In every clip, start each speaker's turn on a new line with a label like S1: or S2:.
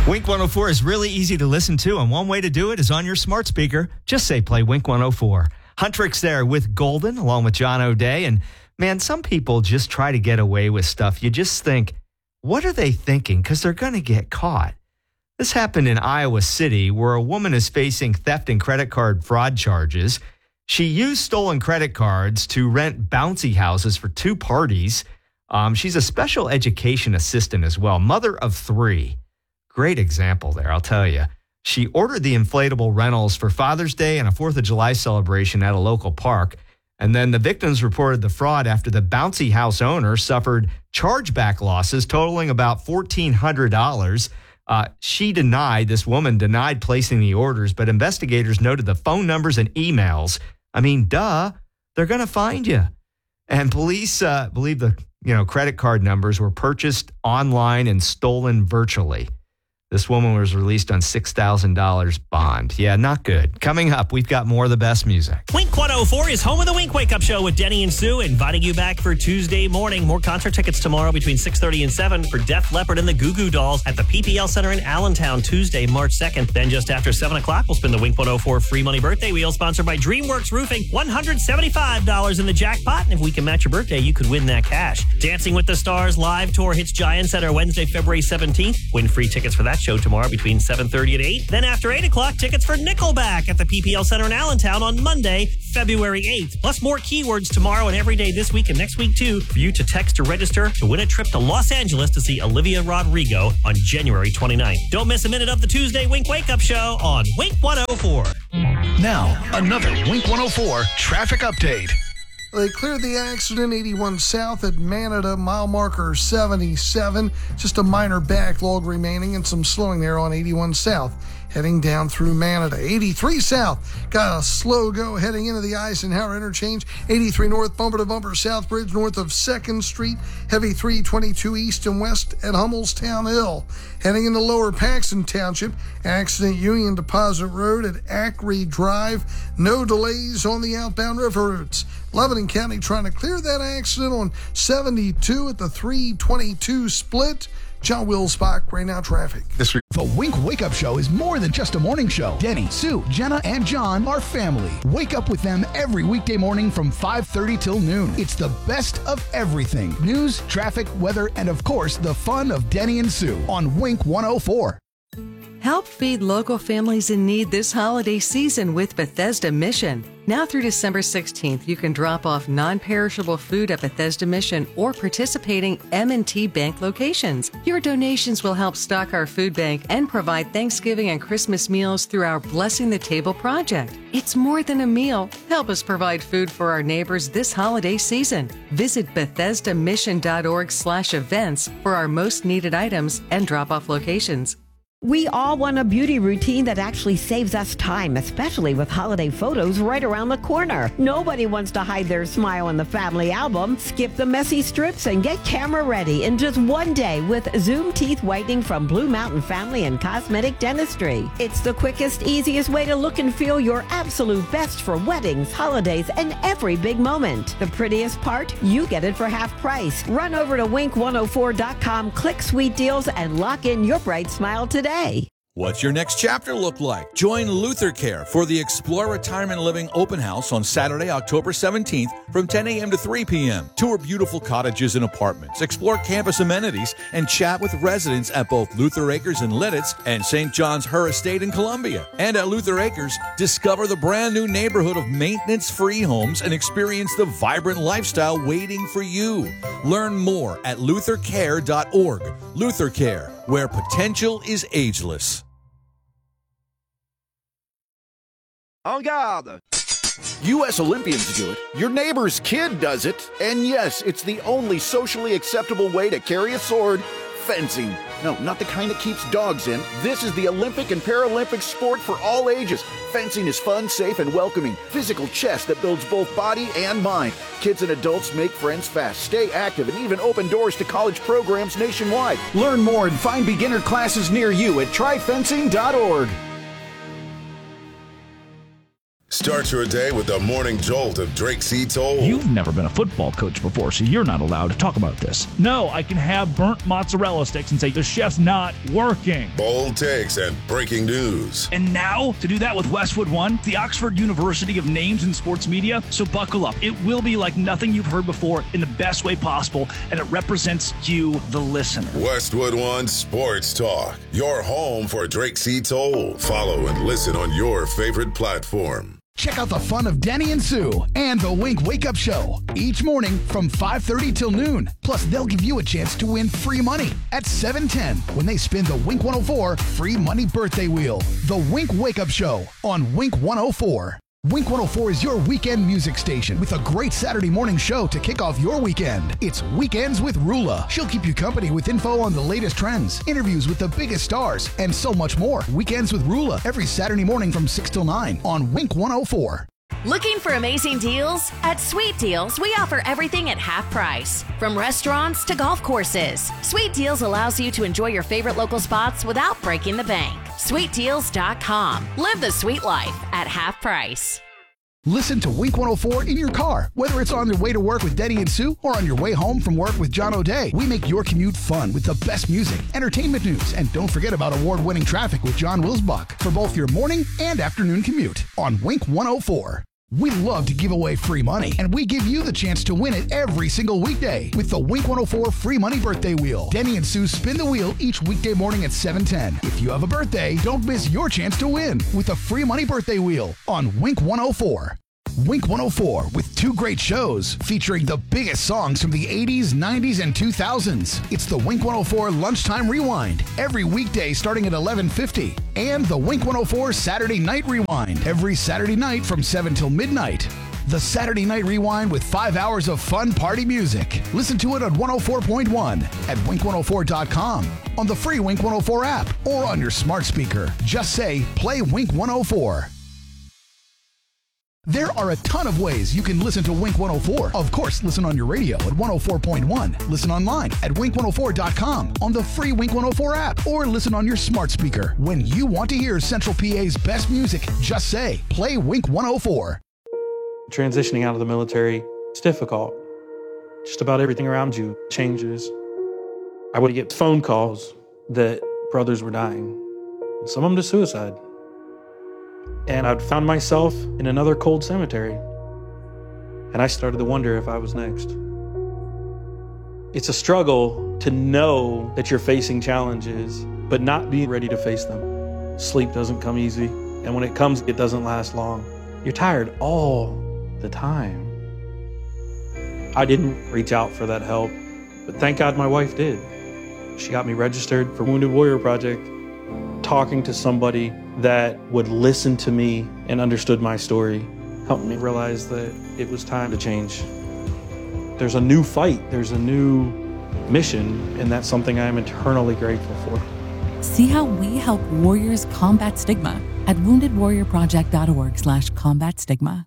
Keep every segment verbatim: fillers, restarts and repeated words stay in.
S1: Wink one oh four is really easy to listen to, and one way to do it is on your smart speaker. Just say play Wink one oh four. Huntrix there with Golden, along with John O'Day. And man, some people just try to get away with stuff. You just think, what are they thinking? Because they're going to get caught. This happened in Iowa City, where a woman is facing theft and credit card fraud charges. She used stolen credit cards to rent bouncy houses for two parties. Um, she's a special education assistant as well, mother of three. Great example there, I'll tell you. She ordered the inflatable rentals for Father's Day and a fourth of July celebration at a local park. And then the victims reported the fraud after the bouncy house owner suffered chargeback losses totaling about fourteen hundred dollars. Uh, she denied, this woman denied placing the orders, but investigators noted the phone numbers and emails. I mean, duh, they're going to find you. And police uh, believe the you know credit card numbers were purchased online and stolen virtually. This woman was released on six thousand dollars bond. Yeah, not good. Coming up, we've got more of the best music.
S2: Wink one oh four is home of the Wink Wake Up Show with Denny and Sue, inviting you back for Tuesday morning. More concert tickets tomorrow between six thirty and seven for Def Leppard and the Goo Goo Dolls at the P P L Center in Allentown, Tuesday, March second. Then just after seven o'clock, we'll spin the Wink one oh four free money birthday wheel, sponsored by DreamWorks Roofing. one hundred seventy-five dollars in the jackpot, and if we can match your birthday, you could win that cash. Dancing with the Stars live tour hits Giant Center Wednesday, February seventeenth. Win free tickets for that show tomorrow between seven thirty and eight. Then after eight o'clock, tickets for Nickelback at the P P L Center in Allentown on Monday, February eighth. Plus more keywords tomorrow and every day this week and next week too for you to text or register to win a trip to Los Angeles to see Olivia Rodrigo on January twenty-ninth. Don't miss a minute of the Tuesday Wink Wake Up Show on Wink one oh four.
S3: Now, another Wink one oh four traffic update.
S4: They cleared the accident eighty-one south at Manada, mile marker seventy-seven. Just a minor backlog remaining and some slowing there on eighty-one south, heading down through Manada. eighty-three south, got a slow go heading into the Eisenhower interchange. eighty-three north, bumper to bumper, South Bridge north of second street. Heavy three twenty-two east and west at Hummelstown Hill. Heading into Lower Paxton Township, accident Union Deposit Road at Ackrey Drive. No delays on the outbound river routes. Lebanon County trying to clear that accident on seventy-two at the three twenty-two split. John Wilsbach, right now traffic.
S3: This week, the Wink Wake Up Show is more than just a morning show. Denny, Sue, Jenna, and John are family. Wake up with them every weekday morning from five thirty till noon. It's the best of everything. News, traffic, weather, and of course, the fun of Denny and Sue on Wink one oh four.
S5: Help feed local families in need this holiday season with Bethesda Mission. Now through December sixteenth, you can drop off non-perishable food at Bethesda Mission or participating M and T Bank locations. Your donations will help stock our food bank and provide Thanksgiving and Christmas meals through our Blessing the Table project. It's more than a meal. Help us provide food for our neighbors this holiday season. Visit Bethesda Mission dot org slash events for our most needed items and drop-off locations.
S6: We all want a beauty routine that actually saves us time, especially with holiday photos right around the corner. Nobody wants to hide their smile in the family album. Skip the messy strips and get camera ready in just one day with Zoom Teeth Whitening from Blue Mountain Family and Cosmetic Dentistry. It's the quickest, easiest way to look and feel your absolute best for weddings, holidays, and every big moment. The prettiest part? You get it for half price. Run over to wink one oh four dot com, click Sweet Deals, and lock in your bright smile today.
S7: What's your next chapter look like? Join Luther Care for the Explore Retirement Living Open House on Saturday, October seventeenth from ten a.m. to three p.m. Tour beautiful cottages and apartments, explore campus amenities, and chat with residents at both Luther Acres in Lidditz and Saint John's Her Estate in Columbia. And at Luther Acres, discover the brand new neighborhood of maintenance-free homes and experience the vibrant lifestyle waiting for you. Learn more at luther care dot org. Luther Care, where potential is ageless.
S8: En garde! U S Olympians do it, your neighbor's kid does it, and yes, it's the only socially acceptable way to carry a sword: fencing. No, not the kind that keeps dogs in. This is the Olympic and Paralympic sport for all ages. Fencing is fun, safe, and welcoming. Physical chess that builds both body and mind. Kids and adults make friends fast, stay active, and even open doors to college programs nationwide. Learn more and find beginner classes near you at try fencing dot org.
S9: Start your day with the morning jolt of Drake C. Toll.
S10: You've never been a football coach before, so you're not allowed to talk about this. No, I can have burnt mozzarella sticks and say the chef's not working.
S9: Bold takes and breaking news.
S10: And now, to do that with Westwood One, the Oxford University of Names in Sports Media. So buckle up. It will be like nothing you've heard before in the best way possible, and it represents you, the listener.
S9: Westwood One Sports Talk, your home for Drake C. Toll. Follow and listen on your favorite platform.
S3: Check out the fun of Denny and Sue and the Wink Wake Up Show each morning from five thirty till noon. Plus, they'll give you a chance to win free money at seven ten when they spin the Wink one oh four free money birthday wheel. The Wink Wake Up Show on Wink one oh four. Wink one oh four is your weekend music station with a great Saturday morning show to kick off your weekend. It's Weekends with Rula. She'll keep you company with info on the latest trends, interviews with the biggest stars, and so much more. Weekends with Rula every Saturday morning from six till nine on Wink one oh four.
S11: Looking for amazing deals? At Sweet Deals, we offer everything at half price. From restaurants to golf courses, Sweet Deals allows you to enjoy your favorite local spots without breaking the bank. sweet deals dot com. Live the sweet life at half price.
S3: Listen to Wink one oh four in your car, whether it's on your way to work with Denny and Sue or on your way home from work with John O'Day. We make your commute fun with the best music, entertainment news, and don't forget about award-winning traffic with John Wilsbach for both your morning and afternoon commute on Wink one oh four. We love to give away free money, and we give you the chance to win it every single weekday with the Wink one oh four free money birthday wheel. Denny and Sue spin the wheel each weekday morning at seven ten. If you have a birthday, don't miss your chance to win with the free money birthday wheel on Wink one oh four. Wink one oh four with two great shows featuring the biggest songs from the eighties, nineties, and two thousands. It's the Wink one oh four Lunchtime Rewind every weekday starting at eleven fifty, and the Wink one oh four Saturday Night Rewind every Saturday night from seven till midnight. The Saturday Night Rewind with five hours of fun party music. Listen to it on one oh four point one at wink one oh four dot com, on the free Wink one oh four app, or on your smart speaker. Just say, play Wink one oh four. There are a ton of ways you can listen to Wink one oh four. Of course, listen on your radio at one oh four point one. Listen online at wink one oh four dot com, on the free Wink one oh four app, or listen on your smart speaker. When you want to hear Central P A's best music, just say, play Wink one oh four.
S12: Transitioning out of the military, it's difficult. Just about everything around you changes. I would get phone calls that brothers were dying, some of them to suicide. And I'd found myself in another cold cemetery. And I started to wonder if I was next. It's a struggle to know that you're facing challenges, but not be ready to face them. Sleep doesn't come easy. And when it comes, it doesn't last long. You're tired all the time. I didn't reach out for that help, but thank God my wife did. She got me registered for Wounded Warrior Project. Talking to somebody that would listen to me and understood my story helped me realize that it was time to change. There's a new fight, there's a new mission, and that's something I'm eternally grateful for.
S13: See how we help warriors combat stigma at wounded warrior project dot org slash combat stigma.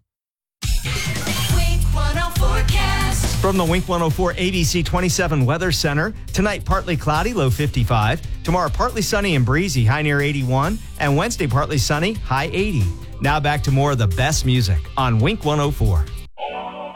S1: From the Wink one oh four A D C twenty-seven Weather Center, tonight partly cloudy, low fifty-five. Tomorrow partly sunny and breezy, high near eighty-one. And Wednesday partly sunny, high eighty. Now back to more of the best music on Wink one oh four.